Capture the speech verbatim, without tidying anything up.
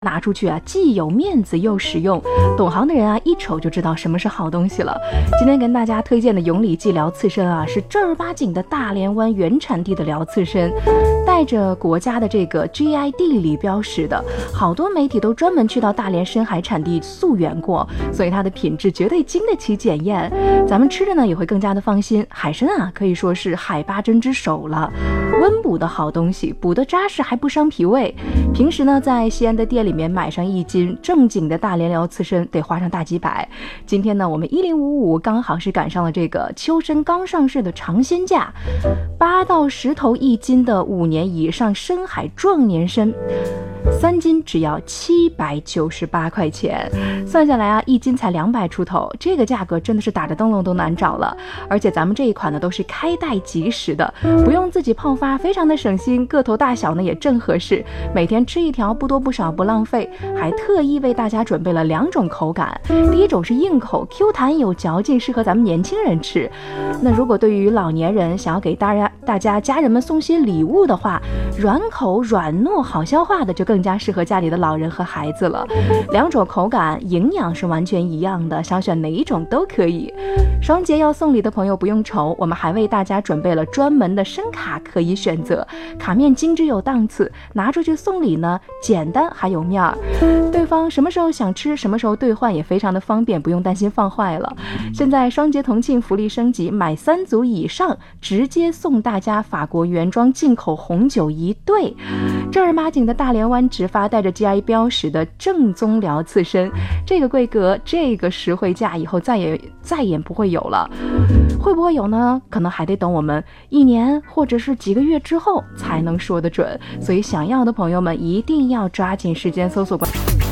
拿出去啊，既有面子又实用，懂行的人啊，一瞅就知道什么是好东西了。今天跟大家推荐的永里记辽刺参啊，是正儿八经的大连湾原产地的辽刺参，带着国家的这个 G I 地理标识的，好多媒体都专门去到大连深海产地溯源过，所以它的品质绝对经得起检验。咱们吃着呢也会更加的放心。海参啊，可以说是海八珍之首了，温补的好东西，补得扎实还不伤脾胃。平时呢，在西安的店里里面买上一斤正经的大连辽刺参得花上大几百。今天呢，我们一零五五刚好是赶上了这个秋参刚上市的尝鲜价，八到十头一斤的五年以上深海壮年参，三斤只要七百九十八块钱，算下来啊，一斤才两百出头，这个价格真的是打着灯笼都难找了。而且咱们这一款呢都是开袋即食的，不用自己泡发，非常的省心，个头大小呢也正合适，每天吃一条不多不少不浪费。还特意为大家准备了两种口感，第一种是硬口 Q 弹有嚼劲，适合咱们年轻人吃。那如果对于老年人想要给大家大家家人们送些礼物的话，软口软糯好消化的就更加适合家里的老人和孩子了。两种口感营养是完全一样的，想选哪一种都可以。双节要送礼的朋友不用愁，我们还为大家准备了专门的声卡可以选择，卡面精致有档次，拿出去送礼呢简单还有面儿，对方什么时候想吃什么时候兑换也非常的方便，不用担心放坏了。现在双节同庆福利升级，买三组以上直接送大家法国原装进口红酒一对，正儿八经的大连湾直发带着 G I 标识的正宗辽刺参，这个规格这个实惠价以后再也再也不会有了。会不会有呢？可能还得等我们一年或者是几个月之后才能说得准，所以想要的朋友们一定要抓紧时间搜索关注。